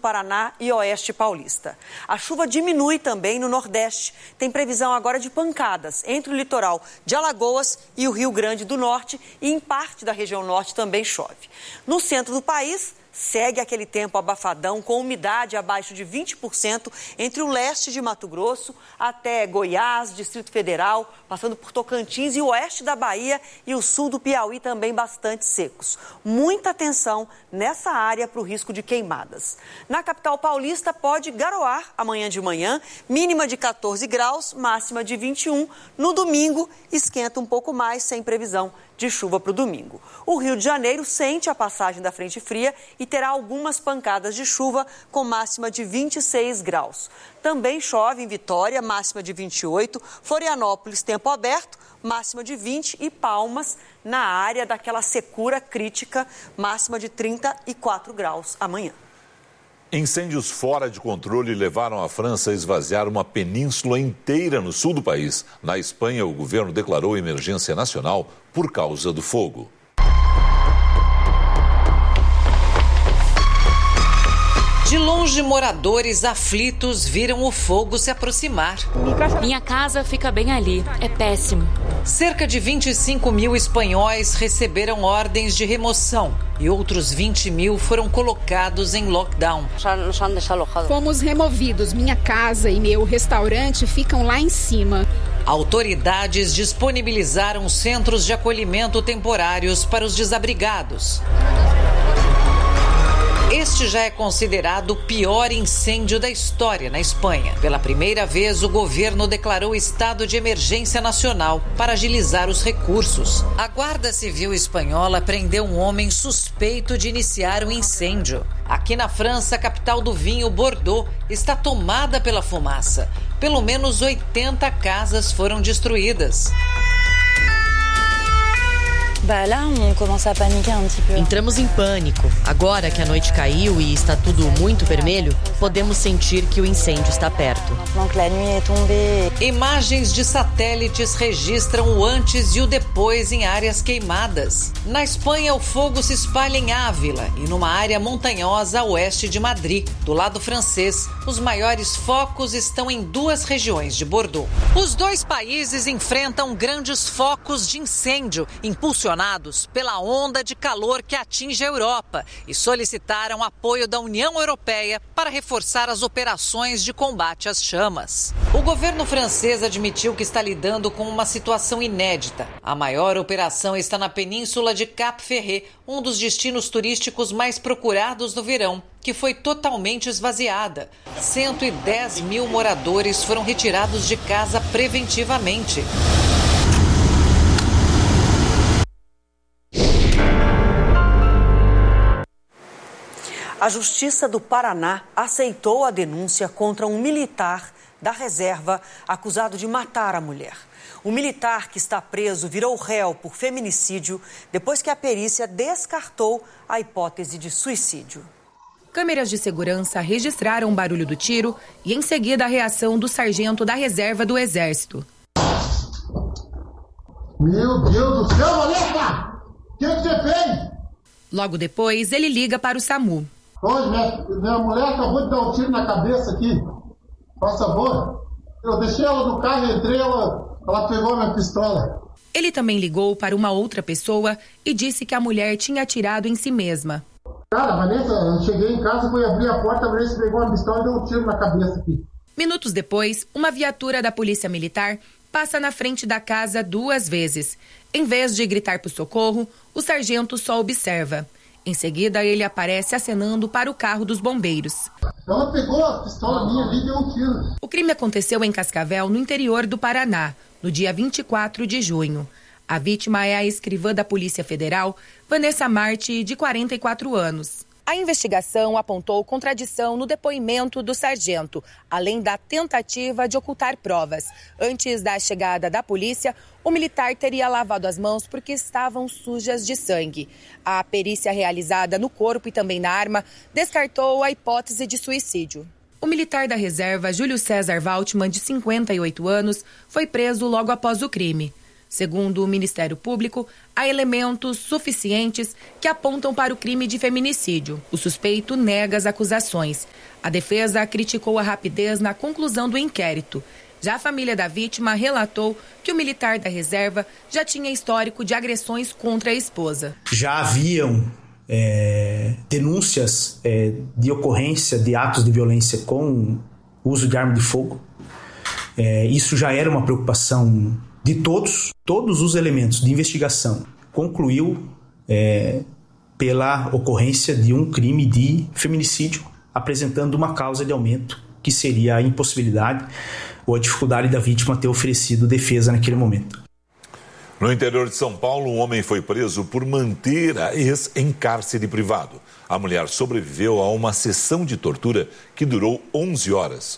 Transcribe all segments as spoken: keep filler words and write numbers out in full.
Paraná e oeste paulista. A chuva diminui também no Nordeste. Tem previsão agora de pancadas entre o litoral de Alagoas e o Rio Grande do Norte e em parte da região norte também chove. No centro do país, segue aquele tempo abafadão com umidade abaixo de vinte por cento entre o leste de Mato Grosso até Goiás, Distrito Federal, passando por Tocantins e o oeste da Bahia e o sul do Piauí também bastante secos. Muita atenção nessa área para o risco de queimadas. Na capital paulista pode garoar amanhã de manhã, mínima de quatorze graus, máxima de vinte e um. No domingo esquenta um pouco mais, sem previsão de chuva para o domingo. O Rio de Janeiro sente a passagem da frente fria e terá algumas pancadas de chuva com máxima de vinte e seis graus. Também chove em Vitória, máxima de vinte e oito, Florianópolis, tempo aberto, máxima de vinte e Palmas, na área daquela secura crítica, máxima de trinta e quatro graus amanhã. Incêndios fora de controle levaram a França a esvaziar uma península inteira no sul do país. Na Espanha, o governo declarou emergência nacional por causa do fogo. De longe, moradores aflitos viram o fogo se aproximar. Minha casa fica bem ali. É péssimo. Cerca de vinte e cinco mil espanhóis receberam ordens de remoção e outros vinte mil foram colocados em lockdown. Fomos removidos. Minha casa e meu restaurante ficam lá em cima. Autoridades disponibilizaram centros de acolhimento temporários para os desabrigados. Este já é considerado o pior incêndio da história na Espanha. Pela primeira vez, o governo declarou estado de emergência nacional para agilizar os recursos. A Guarda Civil espanhola prendeu um homem suspeito de iniciar o incêndio. Aqui na França, a capital do vinho, Bordeaux, está tomada pela fumaça. Pelo menos oitenta casas foram destruídas. Entramos em pânico. Agora que a noite caiu e está tudo muito vermelho, podemos sentir que o incêndio está perto. Imagens de satélites registram o antes e o depois em áreas queimadas. Na Espanha, o fogo se espalha em Ávila e numa área montanhosa a oeste de Madrid. Do lado francês, os maiores focos estão em duas regiões de Bordeaux. Os dois países enfrentam grandes focos de incêndio, impulsionados pela onda de calor que atinge a Europa e solicitaram apoio da União Europeia para reforçar as operações de combate às chamas. O governo francês admitiu que está lidando com uma situação inédita. A maior operação está na península de Cap Ferret, um dos destinos turísticos mais procurados no verão, que foi totalmente esvaziada. cento e dez mil moradores foram retirados de casa preventivamente. A Justiça do Paraná aceitou a denúncia contra um militar da reserva acusado de matar a mulher. O militar que está preso virou réu por feminicídio depois que a perícia descartou a hipótese de suicídio. Câmeras de segurança registraram o barulho do tiro e, em seguida, a reação do sargento da reserva do Exército. Meu Deus do céu, Valeta! O que você fez? Logo depois, ele liga para o SAMU. Oi, minha, minha mulher acabou de dar um tiro na cabeça aqui. Por favor. Eu deixei ela no carro, entrei, ela, ela pegou a minha pistola. Ele também ligou para uma outra pessoa e disse que a mulher tinha atirado em si mesma. Cara, Vanessa, eu cheguei em casa, fui abrir a porta, a Vanessa pegou uma pistola e deu um tiro na cabeça aqui. Minutos depois, uma viatura da Polícia Militar passa na frente da casa duas vezes. Em vez de gritar por socorro, o sargento só observa. Em seguida, ele aparece acenando para o carro dos bombeiros. Ela pegou a pistola minha ali e deu um tiro. O crime aconteceu em Cascavel, no interior do Paraná, no dia vinte e quatro de junho. A vítima é a escrivã da Polícia Federal, Vanessa Marte, de quarenta e quatro anos. A investigação apontou contradição no depoimento do sargento, além da tentativa de ocultar provas. Antes da chegada da polícia, o militar teria lavado as mãos porque estavam sujas de sangue. A perícia realizada no corpo e também na arma descartou a hipótese de suicídio. O militar da reserva, Júlio César Valtmann, de cinquenta e oito anos, foi preso logo após o crime. Segundo o Ministério Público, há elementos suficientes que apontam para o crime de feminicídio. O suspeito nega as acusações. A defesa criticou a rapidez na conclusão do inquérito. Já a família da vítima relatou que o militar da reserva já tinha histórico de agressões contra a esposa. Já haviam é, denúncias é, de ocorrência de atos de violência com uso de arma de fogo. É, isso já era uma preocupação de todos. Todos os elementos de investigação concluiu é, pela ocorrência de um crime de feminicídio, apresentando uma causa de aumento, que seria a impossibilidade ou a dificuldade da vítima ter oferecido defesa naquele momento. No interior de São Paulo, um homem foi preso por manter a ex em cárcere privado. A mulher sobreviveu a uma sessão de tortura que durou onze horas.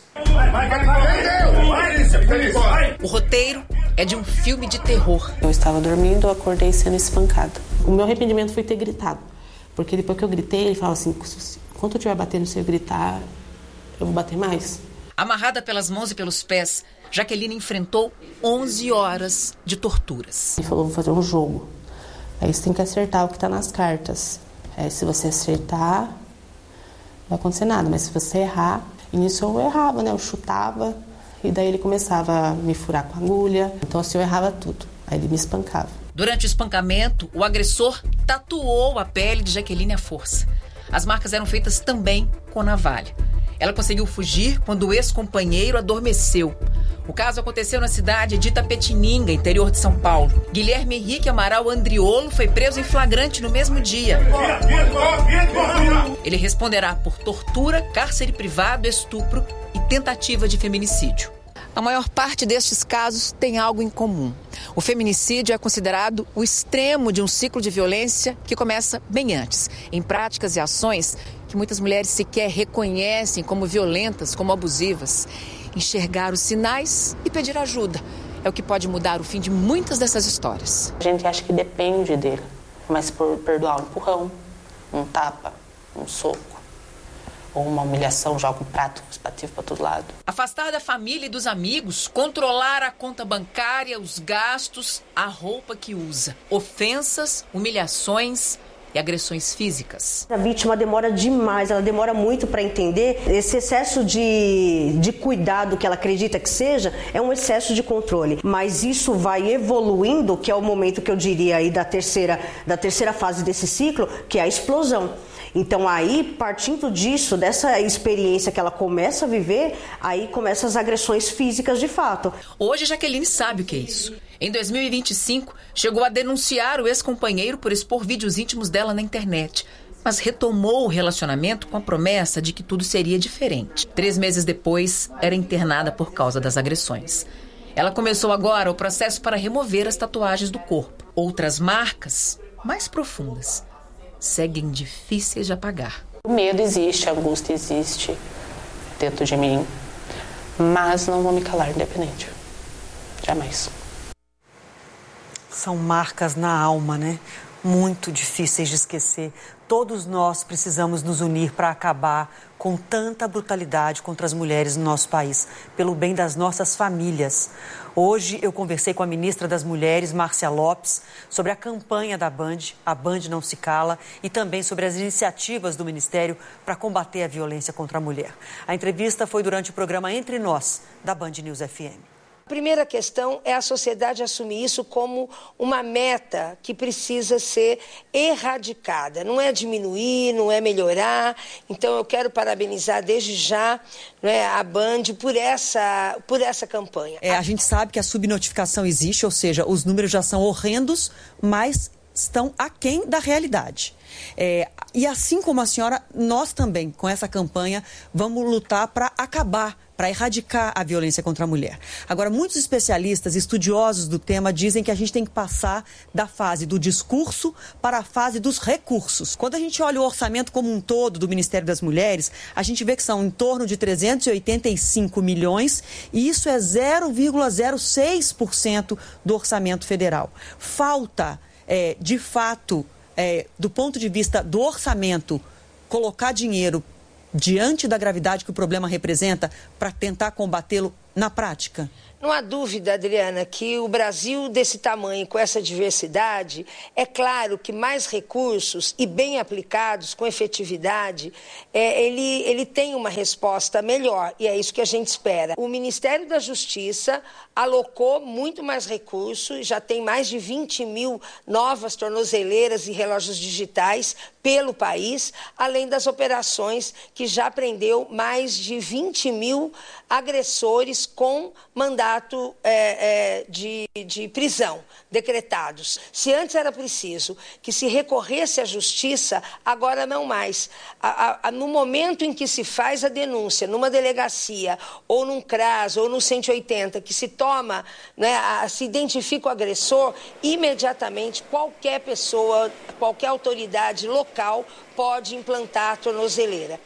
O roteiro é de um filme de terror. Eu estava dormindo, eu acordei sendo espancada. O meu arrependimento foi ter gritado, porque depois que eu gritei, ele falava assim, quando eu estiver batendo se eu gritar, eu vou bater mais. Amarrada pelas mãos e pelos pés, Jaqueline enfrentou onze horas de torturas. Ele falou, vou fazer um jogo. Aí você tem que acertar o que está nas cartas. Aí, se você acertar, não vai acontecer nada. Mas se você errar, e nisso eu errava, né? Eu chutava, e daí ele começava a me furar com a agulha. Então assim, eu errava tudo. Aí ele me espancava. Durante o espancamento, o agressor tatuou a pele de Jaqueline à força. As marcas eram feitas também com navalha. Ela conseguiu fugir quando o ex-companheiro adormeceu. O caso aconteceu na cidade de Itapetininga, interior de São Paulo. Guilherme Henrique Amaral Andriolo foi preso em flagrante no mesmo dia. Ele responderá por tortura, cárcere privado, estupro e tentativa de feminicídio. A maior parte destes casos tem algo em comum. O feminicídio é considerado o extremo de um ciclo de violência que começa bem antes, em práticas e ações que muitas mulheres sequer reconhecem como violentas, como abusivas. Enxergar os sinais e pedir ajuda é o que pode mudar o fim de muitas dessas histórias. A gente acha que depende dele, mas por perdoar um empurrão, um tapa, um soco, ou uma humilhação, joga um prato espativo para todo lado. Afastar da família e dos amigos, controlar a conta bancária, os gastos, a roupa que usa. Ofensas, humilhações e agressões físicas. A vítima demora demais, ela demora muito para entender. Esse excesso de, de cuidado que ela acredita que seja, é um excesso de controle. Mas isso vai evoluindo, que é o momento que eu diria aí da terceira, da terceira fase desse ciclo, que é a explosão. Então aí, partindo disso, dessa experiência que ela começa a viver, aí começam as agressões físicas de fato. Hoje Jaqueline sabe o que é isso. Em dois mil e vinte e cinco, chegou a denunciar o ex-companheiro por expor vídeos íntimos dela na internet, mas retomou o relacionamento com a promessa de que tudo seria diferente. Três meses depois, era internada por causa das agressões. Ela começou agora o processo para remover as tatuagens do corpo. Outras marcas, mais profundas, seguem difíceis de apagar. O medo existe, a angústia existe dentro de mim, mas não vou me calar independente. Jamais. São marcas na alma, né? Muito difíceis de esquecer. Todos nós precisamos nos unir para acabar com tanta brutalidade contra as mulheres no nosso país, pelo bem das nossas famílias. Hoje eu conversei com a ministra das Mulheres, Márcia Lopes, sobre a campanha da Band, a Band Não Se Cala, e também sobre as iniciativas do Ministério para combater a violência contra a mulher. A entrevista foi durante o programa Entre Nós, da Band News F M. A primeira questão é a sociedade assumir isso como uma meta que precisa ser erradicada. Não é diminuir, não é melhorar. Então eu quero parabenizar desde já, né, a Band por essa, por essa campanha. É, a gente sabe que a subnotificação existe, ou seja, os números já são horrendos, mas estão aquém da realidade. É, e assim como a senhora, nós também, com essa campanha, vamos lutar para acabar, para erradicar a violência contra a mulher. Agora, muitos especialistas, estudiosos do tema, dizem que a gente tem que passar da fase do discurso para a fase dos recursos. Quando a gente olha o orçamento como um todo do Ministério das Mulheres, a gente vê que são em torno de trezentos e oitenta e cinco milhões, e isso é zero vírgula zero seis por cento do orçamento federal. Falta, é, de fato, é, do ponto de vista do orçamento, colocar dinheiro diante da gravidade que o problema representa para tentar combatê-lo na prática? Não há dúvida, Adriana, que o Brasil desse tamanho, com essa diversidade, é claro que mais recursos e bem aplicados, com efetividade, é, ele, ele tem uma resposta melhor e é isso que a gente espera. O Ministério da Justiça alocou muito mais recursos, já tem mais de vinte mil novas tornozeleiras e relógios digitais pelo país, além das operações que já prendeu mais de vinte mil agressores com mandato é, é, de, de prisão decretados. Se antes era preciso que se recorresse à justiça, agora não mais. A, a, no momento em que se faz a denúncia, numa delegacia, ou num CRAS, ou no cento e oitenta, que se toma, né, a, se identifica o agressor, imediatamente qualquer pessoa, qualquer autoridade local pode implantar a tornozeleira.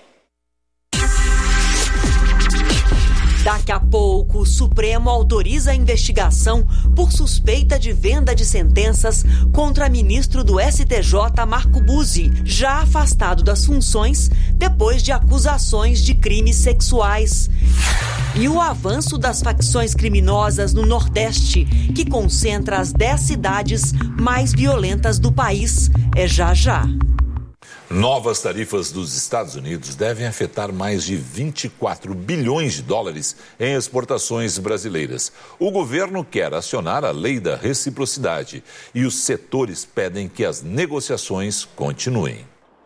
Daqui a pouco, o Supremo autoriza a investigação por suspeita de venda de sentenças contra ministro do S T J, Marco Buzzi, já afastado das funções depois de acusações de crimes sexuais. E o avanço das facções criminosas no Nordeste, que concentra as dez cidades mais violentas do país, é já já. Novas tarifas dos Estados Unidos devem afetar mais de vinte e quatro bilhões de dólares em exportações brasileiras. O governo quer acionar a lei da reciprocidade e os setores pedem que as negociações continuem.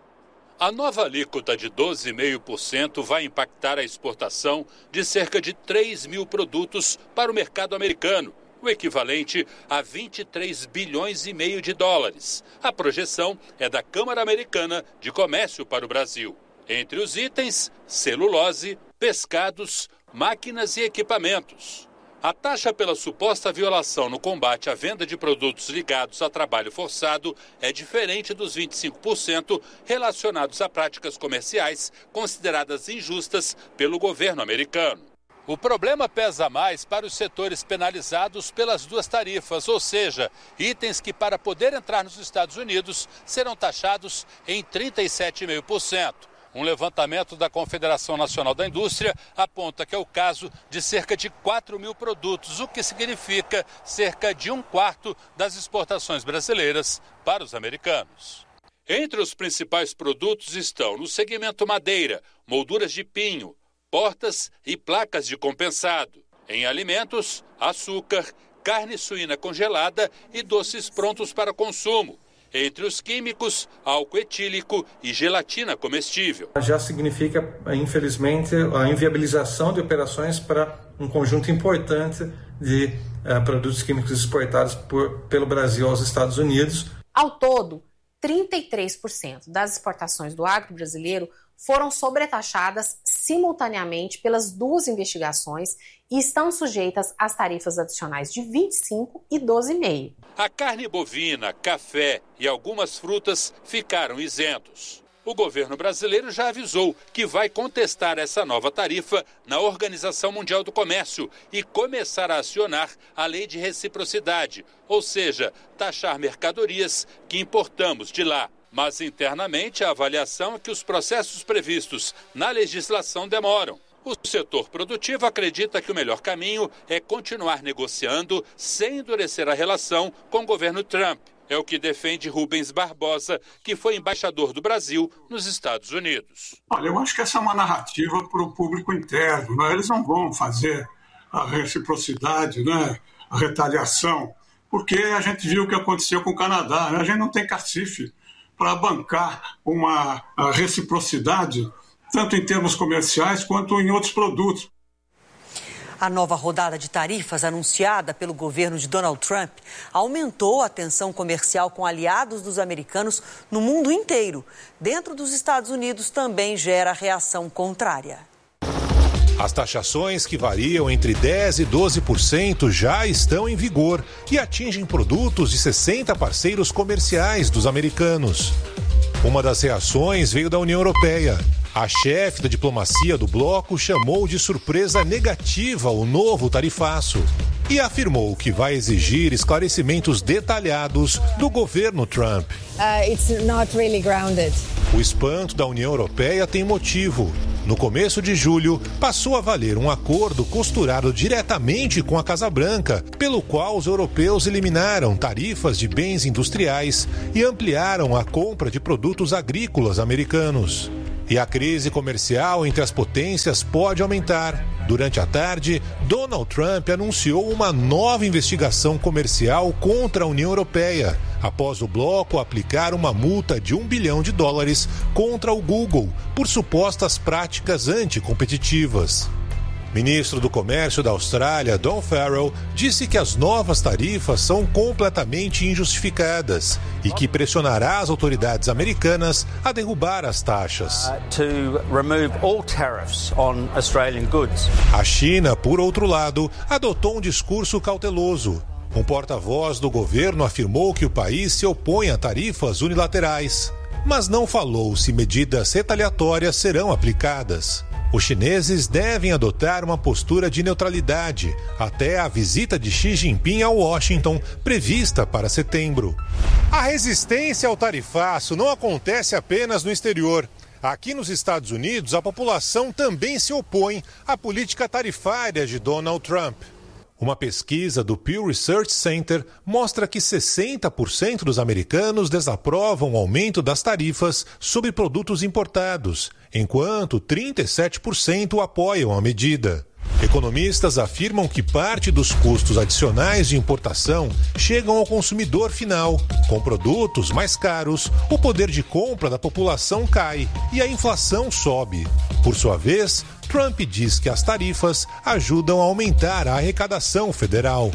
A nova alíquota de doze vírgula cinco por cento vai impactar a exportação de cerca de três mil produtos para o mercado americano, o equivalente a vinte e três bilhões e meio de dólares. A projeção é da Câmara Americana de Comércio para o Brasil. Entre os itens, celulose, pescados, máquinas e equipamentos. A taxa pela suposta violação no combate à venda de produtos ligados a trabalho forçado é diferente dos vinte e cinco por cento relacionados a práticas comerciais consideradas injustas pelo governo americano. O problema pesa mais para os setores penalizados pelas duas tarifas, ou seja, itens que para poder entrar nos Estados Unidos serão taxados em trinta e sete vírgula cinco por cento. Um levantamento da Confederação Nacional da Indústria aponta que é o caso de cerca de quatro mil produtos, o que significa cerca de um quarto das exportações brasileiras para os americanos. Entre os principais produtos estão no segmento madeira, molduras de pinho, portas e placas de compensado. Em alimentos, açúcar, carne suína congelada e doces prontos para consumo. Entre os químicos, álcool etílico e gelatina comestível. Já significa, infelizmente, a inviabilização de operações para um conjunto importante de uh, produtos químicos exportados por, pelo Brasil aos Estados Unidos. Ao todo, trinta e três por cento das exportações do agro brasileiro foram sobretaxadas simultaneamente pelas duas investigações e estão sujeitas às tarifas adicionais de vinte e cinco por cento e doze vírgula cinco por cento. A carne bovina, café e algumas frutas ficaram isentos. O governo brasileiro já avisou que vai contestar essa nova tarifa na Organização Mundial do Comércio e começar a acionar a lei de reciprocidade, ou seja, taxar mercadorias que importamos de lá. Mas internamente a avaliação é que os processos previstos na legislação demoram. O setor produtivo acredita que o melhor caminho é continuar negociando sem endurecer a relação com o governo Trump. É o que defende Rubens Barbosa, que foi embaixador do Brasil nos Estados Unidos. Olha, eu acho que essa é uma narrativa para o público interno, né? Eles não vão fazer a reciprocidade, né? A retaliação, porque a gente viu o que aconteceu com o Canadá, né? A gente não tem cacife para bancar uma reciprocidade, tanto em termos comerciais quanto em outros produtos. A nova rodada de tarifas anunciada pelo governo de Donald Trump aumentou a tensão comercial com aliados dos americanos no mundo inteiro. Dentro dos Estados Unidos também gera reação contrária. As taxações, que variam entre dez por cento e doze por cento, já estão em vigor e atingem produtos de sessenta parceiros comerciais dos americanos. Uma das reações veio da União Europeia. A chefe da diplomacia do bloco chamou de surpresa negativa o novo tarifaço e afirmou que vai exigir esclarecimentos detalhados do governo Trump. Uh, it's not really grounded. O espanto da União Europeia tem motivo. No começo de julho, passou a valer um acordo costurado diretamente com a Casa Branca, pelo qual os europeus eliminaram tarifas de bens industriais e ampliaram a compra de produtos agrícolas americanos. E a crise comercial entre as potências pode aumentar. Durante a tarde, Donald Trump anunciou uma nova investigação comercial contra a União Europeia, após o bloco aplicar uma multa de um bilhão de dólares contra o Google por supostas práticas anticompetitivas. Ministro do Comércio da Austrália, Don Farrell, disse que as novas tarifas são completamente injustificadas e que pressionará as autoridades americanas a derrubar as taxas. A China, por outro lado, adotou um discurso cauteloso. Um porta-voz do governo afirmou que o país se opõe a tarifas unilaterais, mas não falou se medidas retaliatórias serão aplicadas. Os chineses devem adotar uma postura de neutralidade até a visita de Xi Jinping a Washington, prevista para setembro. A resistência ao tarifaço não acontece apenas no exterior. Aqui nos Estados Unidos, a população também se opõe à política tarifária de Donald Trump. Uma pesquisa do Pew Research Center mostra que sessenta por cento dos americanos desaprovam o aumento das tarifas sobre produtos importados, enquanto trinta e sete por cento apoiam a medida. Economistas afirmam que parte dos custos adicionais de importação chegam ao consumidor final. Com produtos mais caros, o poder de compra da população cai e a inflação sobe. Por sua vez, Trump diz que as tarifas ajudam a aumentar a arrecadação federal.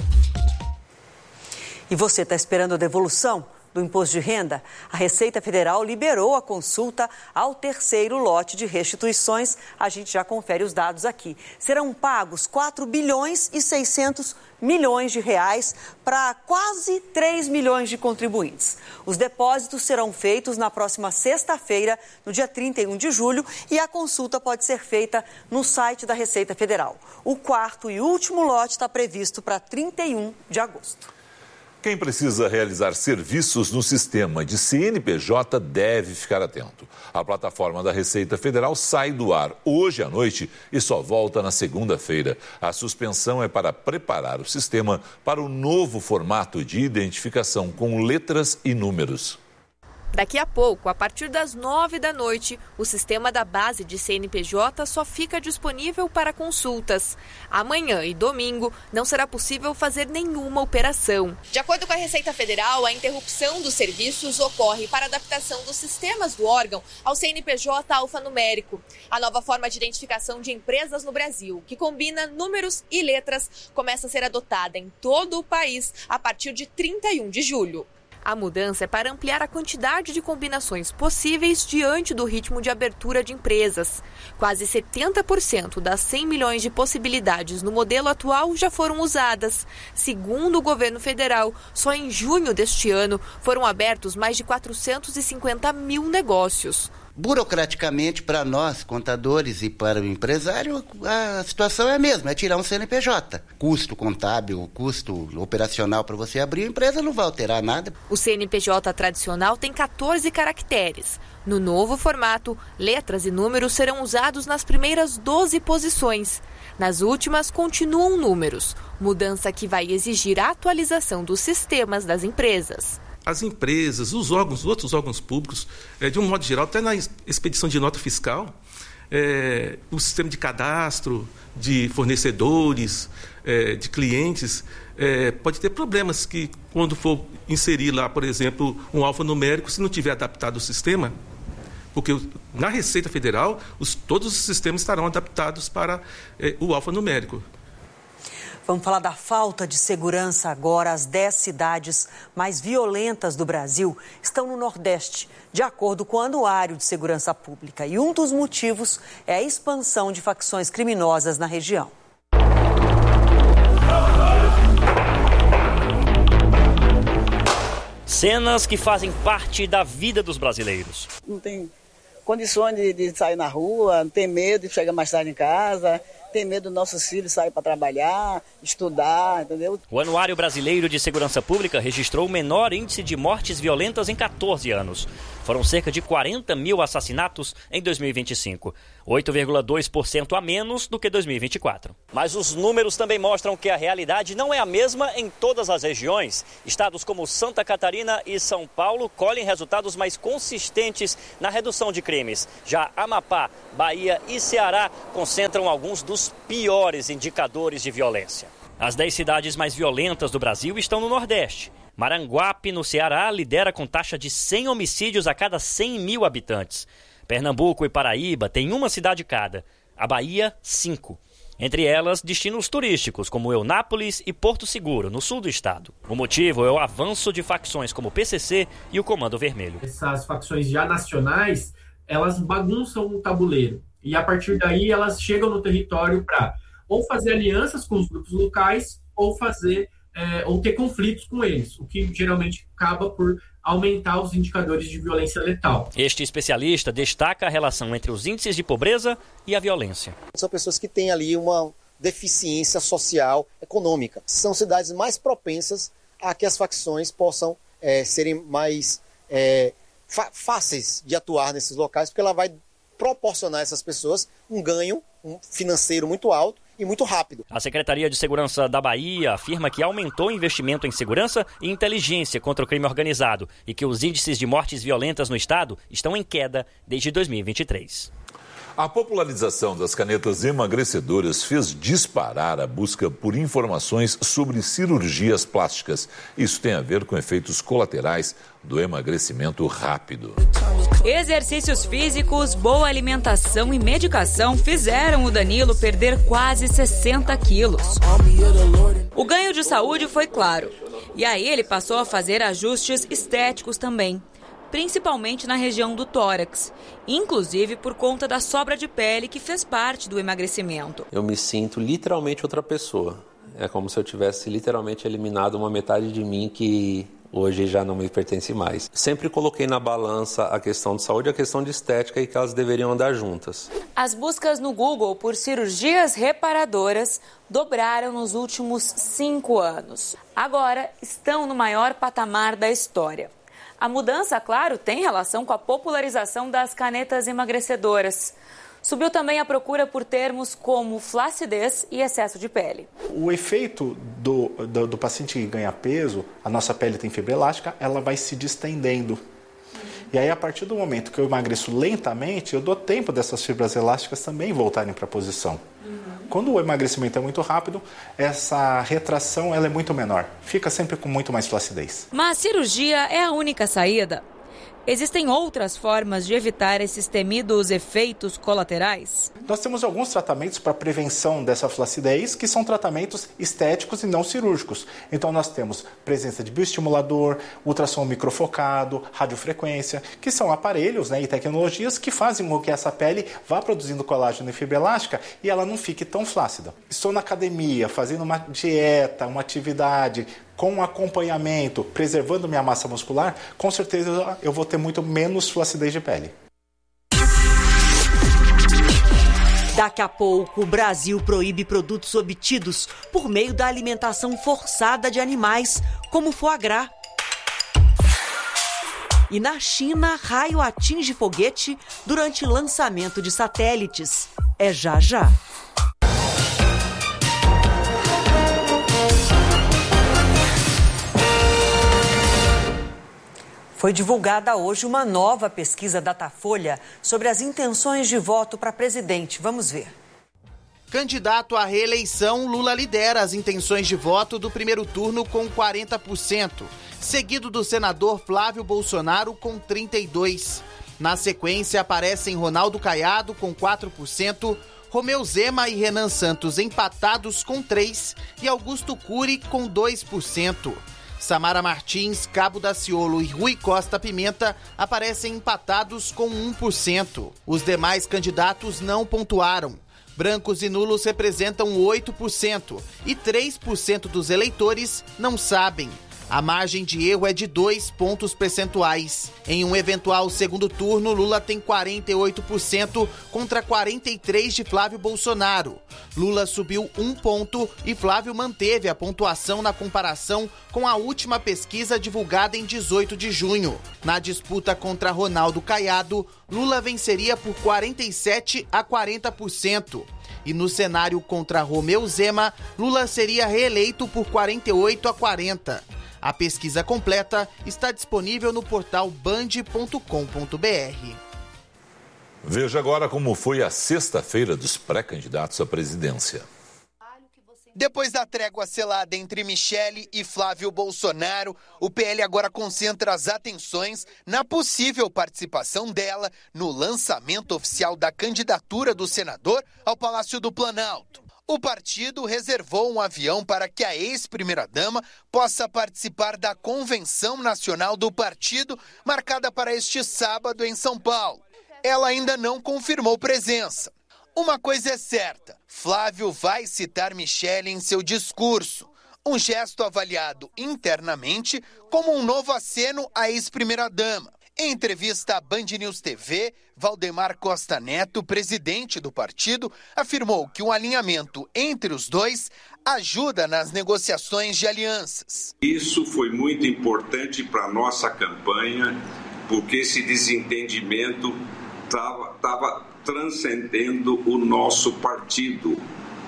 E você está esperando a devolução do imposto de renda? A Receita Federal liberou a consulta ao terceiro lote de restituições. A gente já confere os dados aqui. Serão pagos quatro bilhões e seiscentos milhões de reais para quase três milhões de contribuintes. Os depósitos serão feitos na próxima sexta-feira, no dia trinta e um de julho, e a consulta pode ser feita no site da Receita Federal. O quarto e último lote está previsto para trinta e um de agosto. Quem precisa realizar serviços no sistema de C N P J deve ficar atento. A plataforma da Receita Federal sai do ar hoje à noite e só volta na segunda-feira. A suspensão é para preparar o sistema para o novo formato de identificação com letras e números. Daqui a pouco, a partir das nove da noite, o sistema da base de C N P J só fica disponível para consultas. Amanhã e domingo não será possível fazer nenhuma operação. De acordo com a Receita Federal, a interrupção dos serviços ocorre para adaptação dos sistemas do órgão ao C N P J alfanumérico. A nova forma de identificação de empresas no Brasil, que combina números e letras, começa a ser adotada em todo o país a partir de trinta e um de julho. A mudança é para ampliar a quantidade de combinações possíveis diante do ritmo de abertura de empresas. Quase setenta por cento das cem milhões de possibilidades no modelo atual já foram usadas. Segundo o governo federal, só em junho deste ano foram abertos mais de quatrocentos e cinquenta mil negócios. Burocraticamente, para nós, contadores, e para o empresário, a situação é a mesma, é tirar um C N P J. Custo contábil, custo operacional para você abrir a empresa não vai alterar nada. O C N P J tradicional tem quatorze caracteres. No novo formato, letras e números serão usados nas primeiras doze posições. Nas últimas, continuam números, mudança que vai exigir a atualização dos sistemas das empresas. As empresas, os órgãos, outros órgãos públicos, é, de um modo geral, até na expedição de nota fiscal, é, o sistema de cadastro de fornecedores, é, de clientes, é, pode ter problemas que, quando for inserir lá, por exemplo, um alfanumérico, se não tiver adaptado o sistema, porque na Receita Federal, os, todos os sistemas estarão adaptados para é, o alfanumérico. Vamos falar da falta de segurança agora. As dez cidades mais violentas do Brasil estão no Nordeste, de acordo com o Anuário de Segurança Pública. E um dos motivos é a expansão de facções criminosas na região. Cenas que fazem parte da vida dos brasileiros. Não tem condições de, de sair na rua, tem medo de chegar mais tarde em casa, tem medo dos nossos filhos saírem para trabalhar, estudar, entendeu? O Anuário Brasileiro de Segurança Pública registrou o menor índice de mortes violentas em quatorze anos. Foram cerca de quarenta mil assassinatos em dois mil e vinte e cinco, oito vírgula dois por cento a menos do que dois mil e vinte e quatro. Mas os números também mostram que a realidade não é a mesma em todas as regiões. Estados como Santa Catarina e São Paulo colhem resultados mais consistentes na redução de crimes. Já Amapá, Bahia e Ceará concentram alguns dos piores indicadores de violência. As dez cidades mais violentas do Brasil estão no Nordeste. Maranguape, no Ceará, lidera com taxa de cem homicídios a cada cem mil habitantes. Pernambuco e Paraíba têm uma cidade cada. A Bahia, cinco. Entre elas, destinos turísticos, como Eunápolis e Porto Seguro, no sul do estado. O motivo é o avanço de facções como o P C C e o Comando Vermelho. Essas facções já nacionais, elas bagunçam o tabuleiro. E a partir daí, elas chegam no território para ou fazer alianças com os grupos locais ou fazer... É, ou ter conflitos com eles, o que geralmente acaba por aumentar os indicadores de violência letal. Este especialista destaca a relação entre os índices de pobreza e a violência. São pessoas que têm ali uma deficiência social, econômica. São cidades mais propensas a que as facções possam é, serem mais é, fáceis de atuar nesses locais, porque ela vai proporcionar a essas pessoas um ganho um financeiro muito alto e muito rápido. A Secretaria de Segurança da Bahia afirma que aumentou o investimento em segurança e inteligência contra o crime organizado e que os índices de mortes violentas no estado estão em queda desde dois mil e vinte e três. A popularização das canetas emagrecedoras fez disparar a busca por informações sobre cirurgias plásticas. Isso tem a ver com efeitos colaterais do emagrecimento rápido. Exercícios físicos, boa alimentação e medicação fizeram o Danilo perder quase sessenta quilos. O ganho de saúde foi claro. E aí ele passou a fazer ajustes estéticos também, principalmente na região do tórax, inclusive por conta da sobra de pele que fez parte do emagrecimento. Eu me sinto literalmente outra pessoa. É como se eu tivesse literalmente eliminado uma metade de mim que hoje já não me pertence mais. Sempre coloquei na balança a questão de saúde e a questão de estética e que elas deveriam andar juntas. As buscas no Google por cirurgias reparadoras dobraram nos últimos cinco anos. Agora estão no maior patamar da história. A mudança, claro, tem relação com a popularização das canetas emagrecedoras. Subiu também a procura por termos como flacidez e excesso de pele. O efeito do, do, do paciente que ganha peso, a nossa pele tem fibra elástica, ela vai se distendendo. E aí, a partir do momento que eu emagreço lentamente, eu dou tempo dessas fibras elásticas também voltarem para a posição. Quando o emagrecimento é muito rápido, essa retração ela é muito menor. Fica sempre com muito mais flacidez. Mas a cirurgia é a única saída? Existem outras formas de evitar esses temidos efeitos colaterais? Nós temos alguns tratamentos para prevenção dessa flacidez, que são tratamentos estéticos e não cirúrgicos. Então nós temos presença de bioestimulador, ultrassom microfocado, radiofrequência, que são aparelhos, né, e tecnologias que fazem com que essa pele vá produzindo colágeno e fibra elástica e ela não fique tão flácida. Estou na academia, fazendo uma dieta, uma atividade, com acompanhamento, preservando minha massa muscular, com certeza eu vou ter muito menos flacidez de pele. Daqui a pouco, o Brasil proíbe produtos obtidos por meio da alimentação forçada de animais, como foie gras. E na China, raio atinge foguete durante lançamento de satélites. É já já. Foi divulgada hoje uma nova pesquisa Datafolha sobre as intenções de voto para presidente. Vamos ver. Candidato à reeleição, Lula lidera as intenções de voto do primeiro turno com quarenta por cento, seguido do senador Flávio Bolsonaro com trinta e dois por cento. Na sequência, aparecem Ronaldo Caiado com quatro por cento, Romeu Zema e Renan Santos empatados com três por cento e Augusto Cury com dois por cento. Samara Martins, Cabo Daciolo e Rui Costa Pimenta aparecem empatados com um por cento. Os demais candidatos não pontuaram. Brancos e nulos representam oito por cento e três por cento dos eleitores não sabem. A margem de erro é de dois pontos percentuais. Em um eventual segundo turno, Lula tem quarenta e oito por cento contra quarenta e três por cento de Flávio Bolsonaro. Lula subiu um ponto e Flávio manteve a pontuação na comparação com a última pesquisa divulgada em dezoito de junho. Na disputa contra Ronaldo Caiado, Lula venceria por quarenta e sete a quarenta por cento. E no cenário contra Romeu Zema, Lula seria reeleito por quarenta e oito a quarenta. A pesquisa completa está disponível no portal band ponto com ponto b r. Veja agora como foi a sexta-feira dos pré-candidatos à presidência. Depois da trégua selada entre Michele e Flávio Bolsonaro, o P L agora concentra as atenções na possível participação dela no lançamento oficial da candidatura do senador ao Palácio do Planalto. O partido reservou um avião para que a ex-primeira-dama possa participar da Convenção Nacional do Partido, marcada para este sábado em São Paulo. Ela ainda não confirmou presença. Uma coisa é certa, Flávio vai citar Michele em seu discurso, um gesto avaliado internamente como um novo aceno à ex-primeira-dama. Em entrevista à Band News T V, Valdemar Costa Neto, presidente do partido, afirmou que um alinhamento entre os dois ajuda nas negociações de alianças. Isso foi muito importante para a nossa campanha, porque esse desentendimento estava tava transcendendo o nosso partido.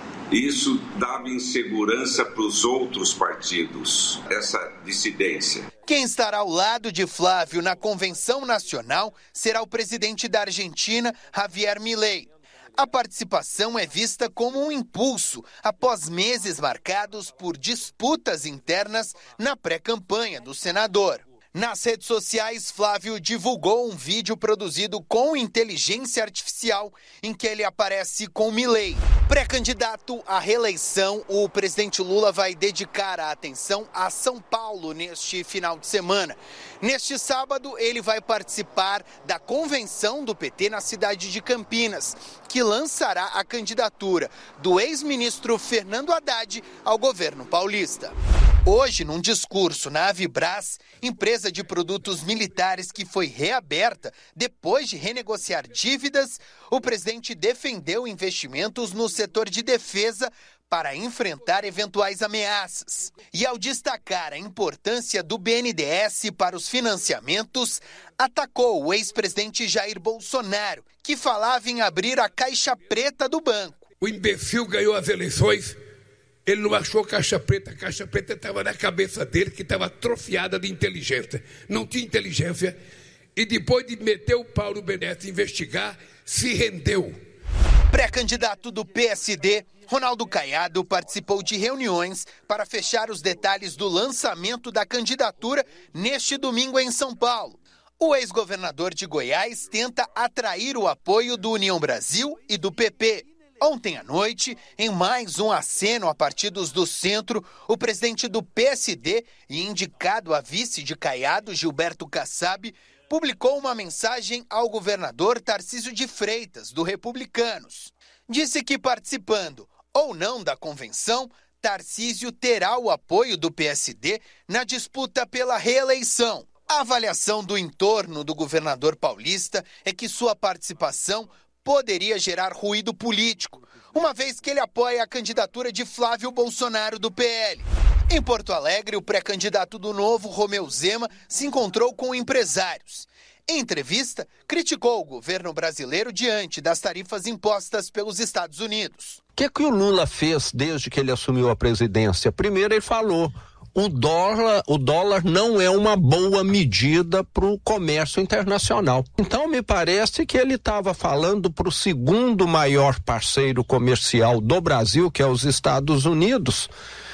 Isso dava insegurança para os outros partidos, essa dissidência. Quem estará ao lado de Flávio na Convenção Nacional será o presidente da Argentina, Javier Milei. A participação é vista como um impulso após meses marcados por disputas internas na pré-campanha do senador. Nas redes sociais, Flávio divulgou um vídeo produzido com inteligência artificial em que ele aparece com Milei. Pré-candidato à reeleição, o presidente Lula vai dedicar a atenção a São Paulo neste final de semana. Neste sábado, ele vai participar da convenção do P T na cidade de Campinas, que lançará a candidatura do ex-ministro Fernando Haddad ao governo paulista. Hoje, num discurso na Avibras, empresa de produtos militares que foi reaberta depois de renegociar dívidas, o presidente defendeu investimentos no setor de defesa para enfrentar eventuais ameaças. E ao destacar a importância do B N D E S para os financiamentos, atacou o ex-presidente Jair Bolsonaro, que falava em abrir a caixa preta do banco. O imbecil ganhou as eleições. Ele não achou caixa preta, a caixa preta estava na cabeça dele, que estava atrofiada de inteligência. Não tinha inteligência. E depois de meter o pau no B N D E S e investigar, se rendeu. Pré-candidato do P S D, Ronaldo Caiado participou de reuniões para fechar os detalhes do lançamento da candidatura neste domingo em São Paulo. O ex-governador de Goiás tenta atrair o apoio do União Brasil e do P P. Ontem à noite, em mais um aceno a partidos do centro, o presidente do P S D e indicado a vice de Caiado, Gilberto Kassab, publicou uma mensagem ao governador Tarcísio de Freitas, do Republicanos. Disse que participando ou não da convenção, Tarcísio terá o apoio do P S D na disputa pela reeleição. A avaliação do entorno do governador paulista é que sua participação poderia gerar ruído político, uma vez que ele apoia a candidatura de Flávio Bolsonaro do P L. Em Porto Alegre, o pré-candidato do Novo, Romeu Zema, se encontrou com empresários. Em entrevista, criticou o governo brasileiro diante das tarifas impostas pelos Estados Unidos. O que, que o Lula fez desde que ele assumiu a presidência? Primeiro ele falou, o dólar, o dólar não é uma boa medida para o comércio internacional. Então me parece que ele estava falando para o segundo maior parceiro comercial do Brasil, que é os Estados Unidos,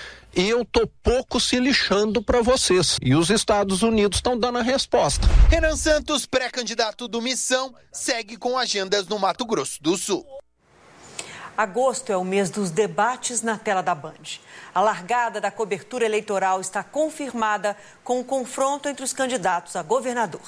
e eu tô pouco se lixando para vocês. E os Estados Unidos estão dando a resposta. Renan Santos, pré-candidato do Missão, segue com agendas no Mato Grosso do Sul. Agosto é o mês dos debates na tela da Band. A largada da cobertura eleitoral está confirmada com o confronto entre os candidatos a governador.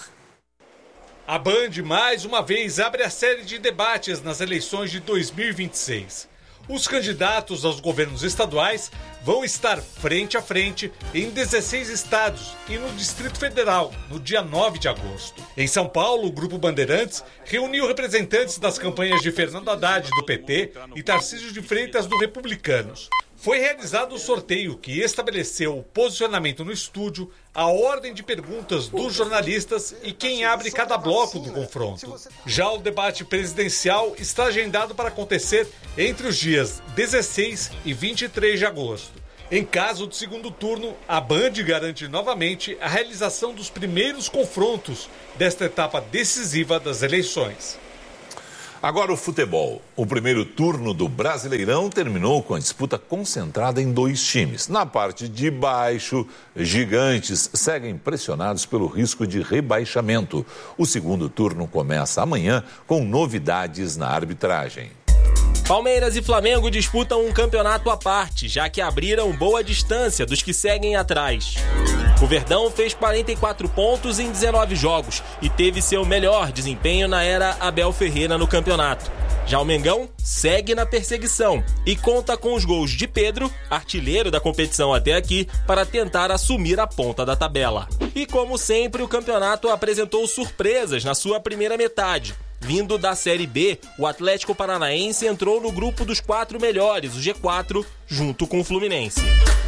A Band, mais uma vez, abre a série de debates nas eleições de dois mil e vinte e seis. Os candidatos aos governos estaduais vão estar frente a frente em dezesseis estados e no Distrito Federal, no dia nove de agosto. Em São Paulo, o Grupo Bandeirantes reuniu representantes das campanhas de Fernando Haddad, do P T, e Tarcísio de Freitas, do Republicanos. Foi realizado o sorteio que estabeleceu o posicionamento no estúdio, a ordem de perguntas dos jornalistas e quem abre cada bloco do confronto. Já o debate presidencial está agendado para acontecer entre os dias dezesseis e vinte e três de agosto. Em caso de segundo turno, a Band garante novamente a realização dos primeiros confrontos desta etapa decisiva das eleições. Agora o futebol. O primeiro turno do Brasileirão terminou com a disputa concentrada em dois times. Na parte de baixo, gigantes seguem pressionados pelo risco de rebaixamento. O segundo turno começa amanhã com novidades na arbitragem. Palmeiras e Flamengo disputam um campeonato à parte, já que abriram boa distância dos que seguem atrás. O Verdão fez quarenta e quatro pontos em dezenove jogos e teve seu melhor desempenho na era Abel Ferreira no campeonato. Já o Mengão segue na perseguição e conta com os gols de Pedro, artilheiro da competição até aqui, para tentar assumir a ponta da tabela. E como sempre, o campeonato apresentou surpresas na sua primeira metade. Vindo da Série B, o Atlético Paranaense entrou no grupo dos quatro melhores, o G quatro, junto com o Fluminense.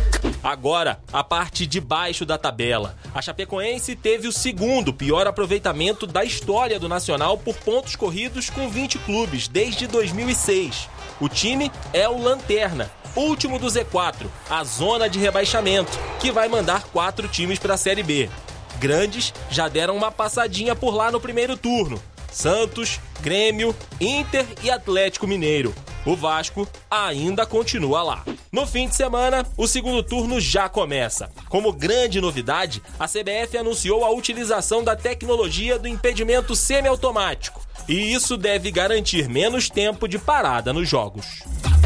Agora, a parte de baixo da tabela. A Chapecoense teve o segundo pior aproveitamento da história do Nacional por pontos corridos com vinte clubes desde dois mil e seis. O time é o Lanterna, último do Z quatro, a zona de rebaixamento, que vai mandar quatro times para a Série B. Grandes já deram uma passadinha por lá no primeiro turno. Santos, Grêmio, Inter e Atlético Mineiro. O Vasco ainda continua lá. No fim de semana, o segundo turno já começa. Como grande novidade, a C B F anunciou a utilização da tecnologia do impedimento semiautomático. E isso deve garantir menos tempo de parada nos jogos.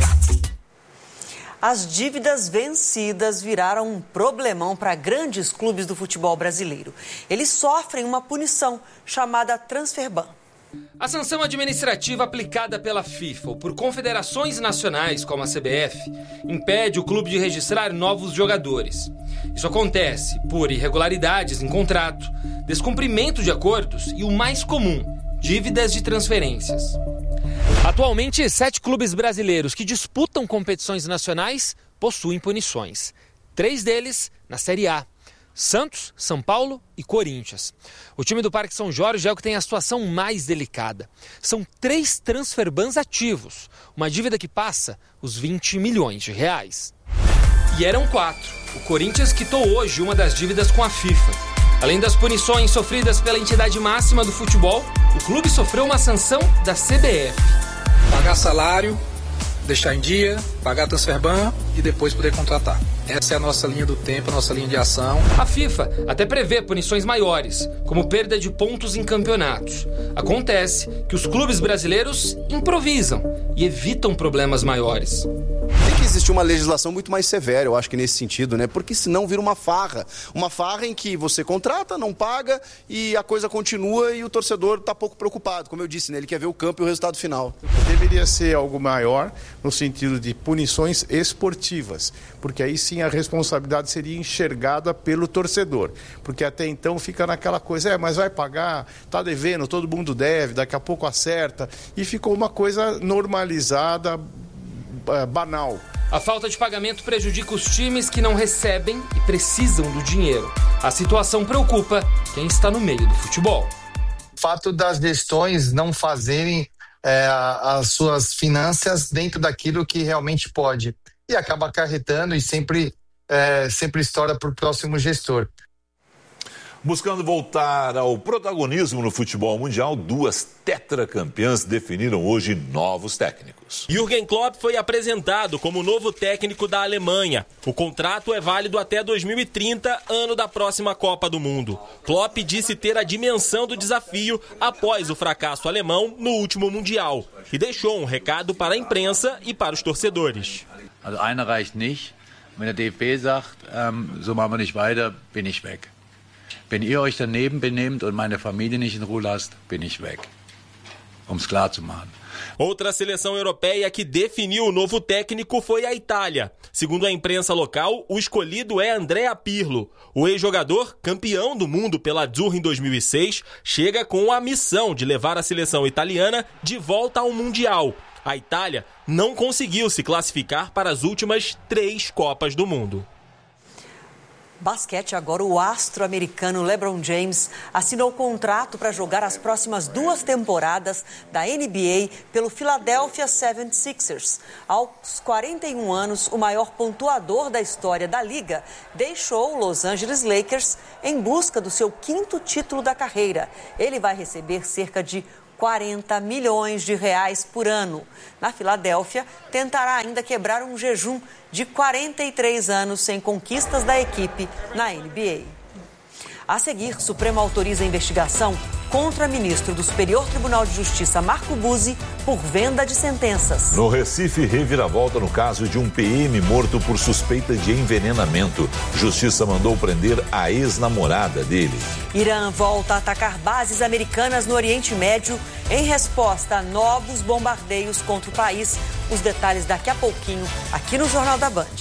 As dívidas vencidas viraram um problemão para grandes clubes do futebol brasileiro. Eles sofrem uma punição chamada Transferban. A sanção administrativa aplicada pela FIFA ou por confederações nacionais como a C B F impede o clube de registrar novos jogadores. Isso acontece por irregularidades em contrato, descumprimento de acordos e o mais comum, dívidas de transferências. Atualmente, sete clubes brasileiros que disputam competições nacionais possuem punições. Três deles na Série A: Santos, São Paulo e Corinthians. O time do Parque São Jorge é o que tem a situação mais delicada. São três transferbans ativos, uma dívida que passa os vinte milhões de reais. E eram quatro. O Corinthians quitou hoje uma das dívidas com a FIFA. Além das punições sofridas pela entidade máxima do futebol, o clube sofreu uma sanção da C B F. Pagar salário, deixar em dia, pagar transferban e depois poder contratar. Essa é a nossa linha do tempo, a nossa linha de ação. A FIFA até prevê punições maiores, como perda de pontos em campeonatos. Acontece que os clubes brasileiros improvisam e evitam problemas maiores. Tem que existir uma legislação muito mais severa, eu acho que nesse sentido, né? Porque senão vira uma farra. Uma farra em que você contrata, não paga e a coisa continua e o torcedor está pouco preocupado. Como eu disse, né? Ele quer ver o campo e o resultado final. Deveria ser algo maior no sentido de punições esportivas, porque aí sim a responsabilidade seria enxergada pelo torcedor. Porque até então fica naquela coisa, é, mas vai pagar, tá devendo, todo mundo deve, daqui a pouco acerta. E ficou uma coisa normalizada, banal. A falta de pagamento prejudica os times que não recebem e precisam do dinheiro. A situação preocupa quem está no meio do futebol. O fato das gestões não fazerem é, as suas finanças dentro daquilo que realmente pode. E acaba acarretando e sempre, é, sempre estoura para o próximo gestor. Buscando voltar ao protagonismo no futebol mundial, duas tetracampeãs definiram hoje novos técnicos. Jürgen Klopp foi apresentado como novo técnico da Alemanha. O contrato é válido até dois mil e trinta, ano da próxima Copa do Mundo. Klopp disse ter a dimensão do desafio após o fracasso alemão no último Mundial e deixou um recado para a imprensa e para os torcedores. Also einer reicht nicht. Wenn der D F B sagt, ähm, so machen wir nicht weiter, bin ich weg. Wenn ihr euch daneben benehmt und meine Familie nicht in Ruhe lasst, bin ich weg. Um es klar zu machen. Outra seleção europeia que definiu o novo técnico foi a Itália. Segundo a imprensa local, o escolhido é Andrea Pirlo. O ex-jogador, campeão do mundo pela Azzurra em dois mil e seis, chega com a missão de levar a seleção italiana de volta ao Mundial. A Itália não conseguiu se classificar para as últimas três Copas do Mundo. Basquete agora, o astro americano LeBron James assinou contrato para jogar as próximas duas temporadas da N B A pelo Philadelphia setenta e seis ers. Aos quarenta e um anos, o maior pontuador da história da liga deixou o Los Angeles Lakers em busca do seu quinto título da carreira. Ele vai receber cerca de quarenta milhões de reais por ano. Na Filadélfia, tentará ainda quebrar um jejum de quarenta e três anos sem conquistas da equipe na N B A. A seguir, Supremo autoriza a investigação contra ministro do Superior Tribunal de Justiça, Marco Buzzi, por venda de sentenças. No Recife, reviravolta no caso de um P M morto por suspeita de envenenamento. Justiça mandou prender a ex-namorada dele. Irã volta a atacar bases americanas no Oriente Médio em resposta a novos bombardeios contra o país. Os detalhes daqui a pouquinho, aqui no Jornal da Band.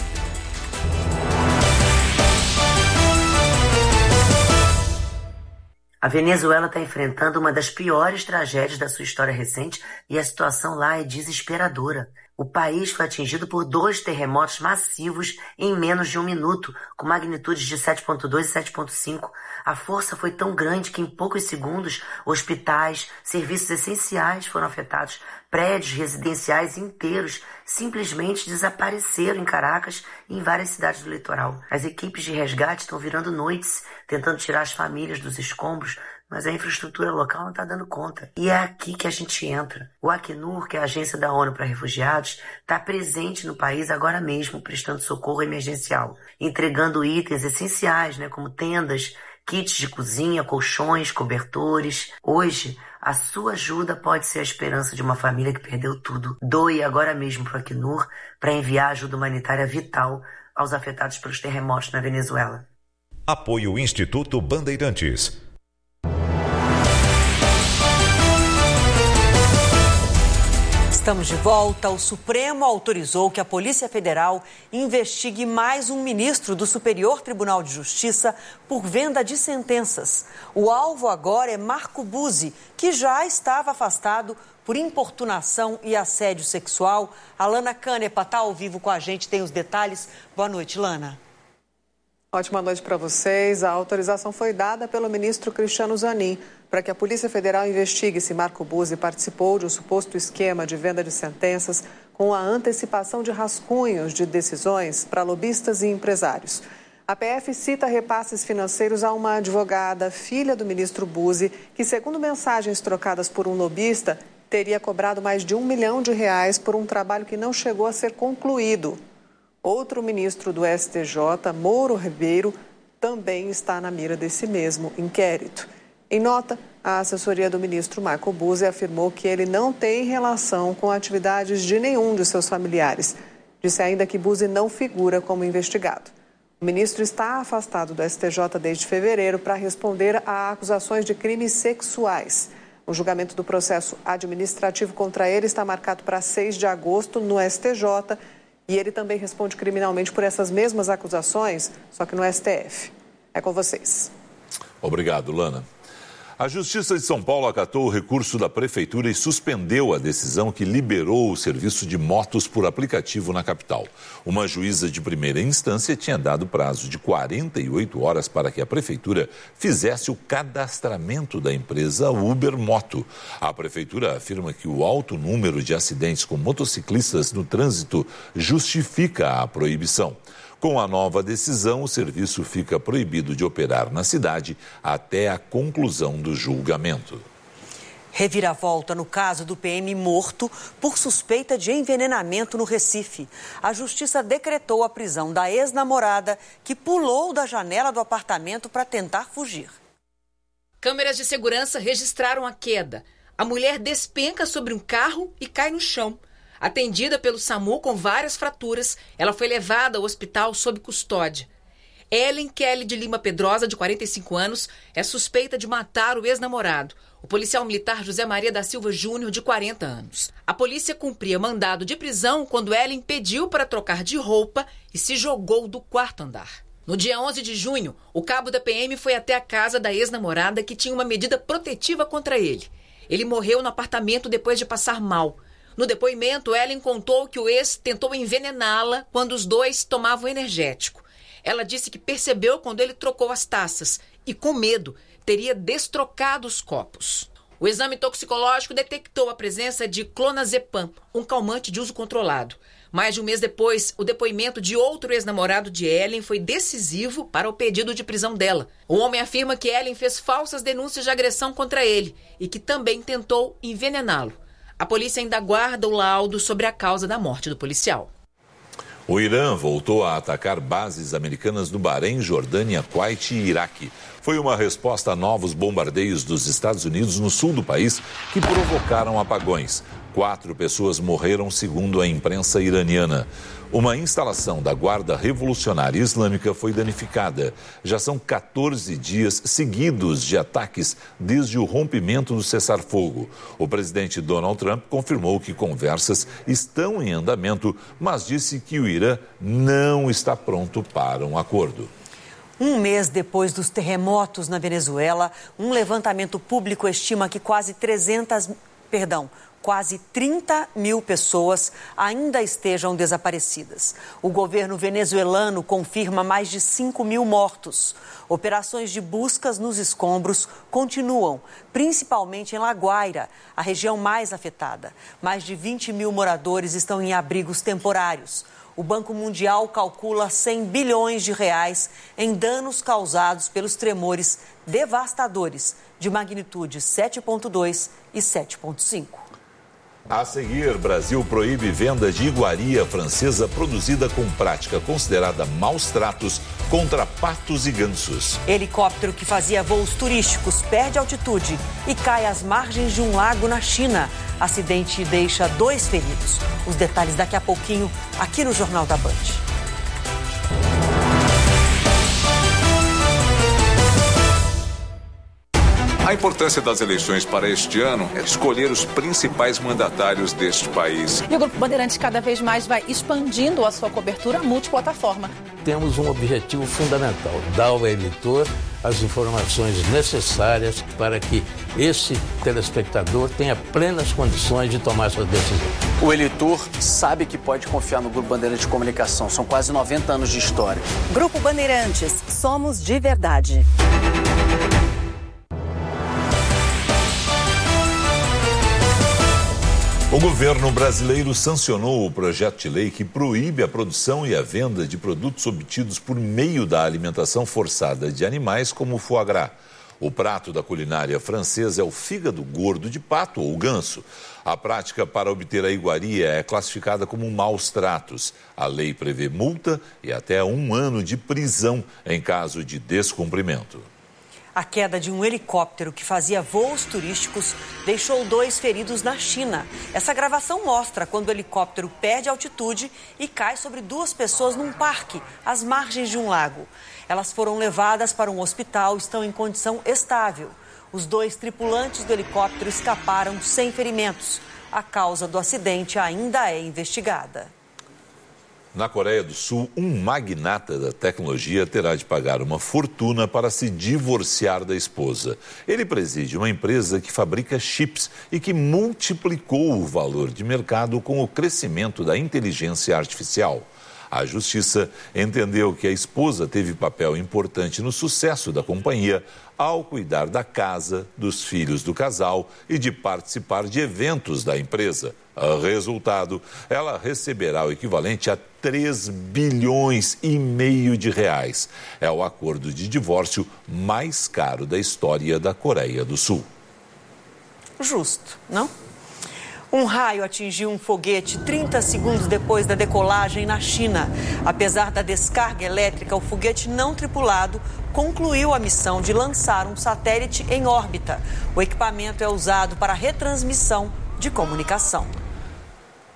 A Venezuela está enfrentando uma das piores tragédias da sua história recente e a situação lá é desesperadora. O país foi atingido por dois terremotos massivos em menos de um minuto, com magnitudes de sete ponto dois e sete ponto cinco. A força foi tão grande que em poucos segundos, hospitais, serviços essenciais foram afetados. Prédios residenciais inteiros simplesmente desapareceram em Caracas e em várias cidades do litoral. As equipes de resgate estão virando noites, tentando tirar as famílias dos escombros, mas a infraestrutura local não está dando conta. E é aqui que a gente entra. O Acnur, que é a agência da ONU para refugiados, está presente no país agora mesmo, prestando socorro emergencial, entregando itens essenciais, né, como tendas, kits de cozinha, colchões, cobertores. Hoje, a sua ajuda pode ser a esperança de uma família que perdeu tudo. Doe agora mesmo para o Acnur para enviar ajuda humanitária vital aos afetados pelos terremotos na Venezuela. Apoio Instituto Bandeirantes. Estamos de volta. O Supremo autorizou que a Polícia Federal investigue mais um ministro do Superior Tribunal de Justiça por venda de sentenças. O alvo agora é Marco Buzzi, que já estava afastado por importunação e assédio sexual. A Lana Canepa está ao vivo com a gente, tem os detalhes. Boa noite, Lana. Ótima noite para vocês. A autorização foi dada pelo ministro Cristiano Zanin para que a Polícia Federal investigue se Marco Buzzi participou de um suposto esquema de venda de sentenças com a antecipação de rascunhos de decisões para lobistas e empresários. A P F cita repasses financeiros a uma advogada, filha do ministro Buzzi, que, segundo mensagens trocadas por um lobista, teria cobrado mais de um milhão de reais por um trabalho que não chegou a ser concluído. Outro ministro do S T J, Mouro Ribeiro, também está na mira desse mesmo inquérito. Em nota, a assessoria do ministro Marco Buzzi afirmou que ele não tem relação com atividades de nenhum de seus familiares. Disse ainda que Buzzi não figura como investigado. O ministro está afastado do S T J desde fevereiro para responder a acusações de crimes sexuais. O julgamento do processo administrativo contra ele está marcado para seis de agosto no S T J e ele também responde criminalmente por essas mesmas acusações, só que no S T F. É com vocês. Obrigado, Lana. A Justiça de São Paulo acatou o recurso da Prefeitura e suspendeu a decisão que liberou o serviço de motos por aplicativo na capital. Uma juíza de primeira instância tinha dado prazo de quarenta e oito horas para que a Prefeitura fizesse o cadastramento da empresa Uber Moto. A Prefeitura afirma que o alto número de acidentes com motociclistas no trânsito justifica a proibição. Com a nova decisão, o serviço fica proibido de operar na cidade até a conclusão do julgamento. Reviravolta no caso do P M morto por suspeita de envenenamento no Recife. A Justiça decretou a prisão da ex-namorada que pulou da janela do apartamento para tentar fugir. Câmeras de segurança registraram a queda. A mulher despenca sobre um carro e cai no chão. Atendida pelo SAMU com várias fraturas, ela foi levada ao hospital sob custódia. Ellen Kelly de Lima Pedrosa, de quarenta e cinco anos, é suspeita de matar o ex-namorado, o policial militar José Maria da Silva Júnior, de quarenta anos. A polícia cumpria mandado de prisão quando Ellen pediu para trocar de roupa e se jogou do quarto andar. No dia onze de junho, o cabo da P M foi até a casa da ex-namorada, que tinha uma medida protetiva contra ele. Ele morreu no apartamento depois de passar mal. No depoimento, Ellen contou que o ex tentou envenená-la quando os dois tomavam energético. Ela disse que percebeu quando ele trocou as taças e, com medo, teria destrocado os copos. O exame toxicológico detectou a presença de clonazepam, um calmante de uso controlado. Mais de um mês depois, o depoimento de outro ex-namorado de Ellen foi decisivo para o pedido de prisão dela. O homem afirma que Ellen fez falsas denúncias de agressão contra ele e que também tentou envenená-lo. A polícia ainda aguarda o laudo sobre a causa da morte do policial. O Irã voltou a atacar bases americanas no Bahrein, Jordânia, Kuwait e Iraque. Foi uma resposta a novos bombardeios dos Estados Unidos no sul do país que provocaram apagões. Quatro pessoas morreram, segundo a imprensa iraniana. Uma instalação da Guarda Revolucionária Islâmica foi danificada. Já são quatorze dias seguidos de ataques desde o rompimento do cessar-fogo. O presidente Donald Trump confirmou que conversas estão em andamento, mas disse que o Irã não está pronto para um acordo. Um mês depois dos terremotos na Venezuela, um levantamento público estima que quase trezentas, perdão, quase trinta mil pessoas ainda estejam desaparecidas. O governo venezuelano confirma mais de cinco mil mortos. Operações de buscas nos escombros continuam, principalmente em La Guaira, a região mais afetada. Mais de vinte mil moradores estão em abrigos temporários. O Banco Mundial calcula cem bilhões de reais em danos causados pelos tremores devastadores de magnitude sete ponto dois e sete ponto cinco. A seguir, Brasil proíbe venda de iguaria francesa produzida com prática considerada maus tratos contra patos e gansos. Helicóptero que fazia voos turísticos perde altitude e cai às margens de um lago na China. Acidente deixa dois feridos. Os detalhes daqui a pouquinho, aqui no Jornal da Band. A importância das eleições para este ano é escolher os principais mandatários deste país. E o Grupo Bandeirantes cada vez mais vai expandindo a sua cobertura multiplataforma. Temos um objetivo fundamental, dar ao eleitor as informações necessárias para que esse telespectador tenha plenas condições de tomar sua decisão. O eleitor sabe que pode confiar no Grupo Bandeirantes de Comunicação. São quase noventa anos de história. Grupo Bandeirantes, somos de verdade. O governo brasileiro sancionou o projeto de lei que proíbe a produção e a venda de produtos obtidos por meio da alimentação forçada de animais como o foie gras. O prato da culinária francesa é o fígado gordo de pato ou ganso. A prática para obter a iguaria é classificada como maus tratos. A lei prevê multa e até um ano de prisão em caso de descumprimento. A queda de um helicóptero que fazia voos turísticos deixou dois feridos na China. Essa gravação mostra quando o helicóptero perde altitude e cai sobre duas pessoas num parque, às margens de um lago. Elas foram levadas para um hospital e estão em condição estável. Os dois tripulantes do helicóptero escaparam sem ferimentos. A causa do acidente ainda é investigada. Na Coreia do Sul, um magnata da tecnologia terá de pagar uma fortuna para se divorciar da esposa. Ele preside uma empresa que fabrica chips e que multiplicou o valor de mercado com o crescimento da inteligência artificial. A justiça entendeu que a esposa teve papel importante no sucesso da companhia ao cuidar da casa, dos filhos do casal e de participar de eventos da empresa. Resultado, ela receberá o equivalente a três bilhões e meio de reais. É o acordo de divórcio mais caro da história da Coreia do Sul. Justo, não? Um raio atingiu um foguete trinta segundos depois da decolagem na China. Apesar da descarga elétrica, o foguete não tripulado concluiu a missão de lançar um satélite em órbita. O equipamento é usado para retransmissão de comunicação.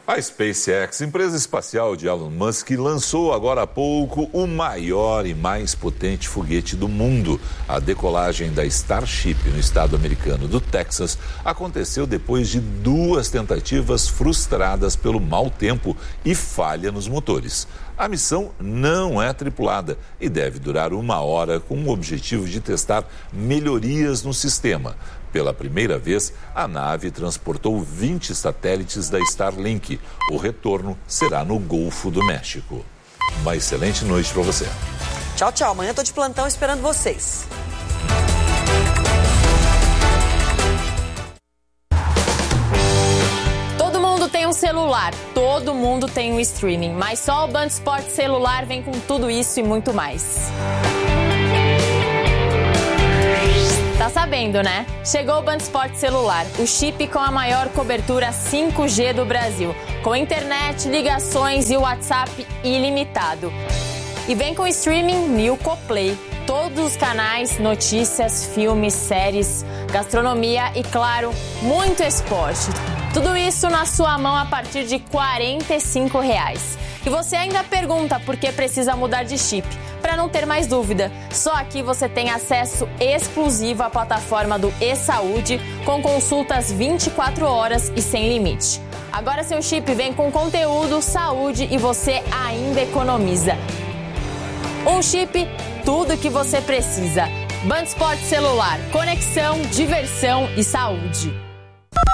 A SpaceX, empresa espacial de Elon Musk, lançou agora há pouco o maior e mais potente foguete do mundo. A decolagem da Starship no estado americano do Texas aconteceu depois de duas tentativas frustradas pelo mau tempo e falha nos motores. A missão não é tripulada e deve durar uma hora com o objetivo de testar melhorias no sistema. Pela primeira vez, a nave transportou vinte satélites da Starlink. O retorno será no Golfo do México. Uma excelente noite para você. Tchau, tchau. Amanhã estou de plantão esperando vocês. Todo mundo tem um celular, todo mundo tem um streaming, mas só o Band Esportes Celular vem com tudo isso e muito mais. Tá sabendo, né? Chegou o Band Esportes Celular, o chip com a maior cobertura cinco G do Brasil, com internet, ligações e WhatsApp ilimitado. E vem com streaming Nilco Play, todos os canais, notícias, filmes, séries, gastronomia e, claro, muito esporte. Tudo isso na sua mão a partir de quarenta e cinco reais. E você ainda pergunta por que precisa mudar de chip. Para não ter mais dúvida, só aqui você tem acesso exclusivo à plataforma do eSaúde, com consultas vinte e quatro horas e sem limite. Agora seu chip vem com conteúdo, saúde e você ainda economiza. Um chip, tudo que você precisa. Band Esportes Celular, conexão, diversão e saúde.